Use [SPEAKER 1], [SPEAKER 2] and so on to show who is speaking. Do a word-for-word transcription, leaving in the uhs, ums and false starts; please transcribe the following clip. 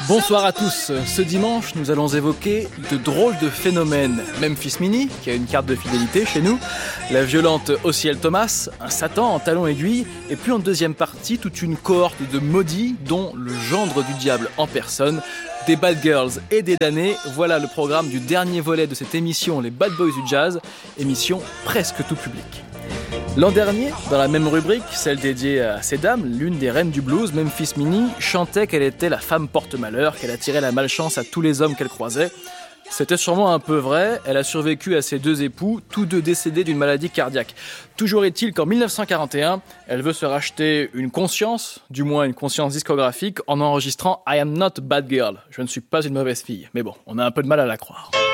[SPEAKER 1] Bonsoir à tous. Ce dimanche, nous allons évoquer de drôles de phénomènes. Memphis Minnie, qui a une carte de fidélité chez nous, la violente Osiel Thomas, un Satan en talons aiguilles, et puis en deuxième partie, toute une cohorte de maudits, dont le gendre du diable en personne, des bad girls et des damnés. Voilà le programme du dernier volet de cette émission, les Bad Boys du Jazz, émission presque tout public. L'an dernier, dans la même rubrique, celle dédiée à ces dames, l'une des reines du blues, Memphis Minnie, chantait qu'elle était la femme porte-malheur, qu'elle attirait la malchance à tous les hommes qu'elle croisait. C'était sûrement un peu vrai, elle a survécu à ses deux époux, tous deux décédés d'une maladie cardiaque. Toujours est-il qu'en dix-neuf cent quarante et un, elle veut se racheter une conscience, du moins une conscience discographique, en enregistrant « I am not a bad girl ». Je ne suis pas une mauvaise fille, mais bon, on a un peu de mal à la croire.